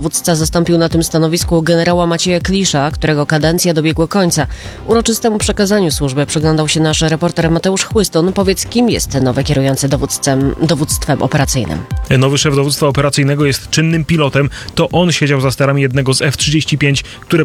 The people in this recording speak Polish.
dowódca zastąpił na tym stanowisku generała Macieja Klisza, którego kadencja dobiegła końca. Uroczystemu przekazaniu służby przyglądał się nasz reporter Mateusz Chłystun. Powiedz, kim jest nowy kierujący dowództwem operacyjnym? Nowy szef dowództwa operacyjnego jest czynnym pilotem. To on siedział za sterami jednego z F-35, które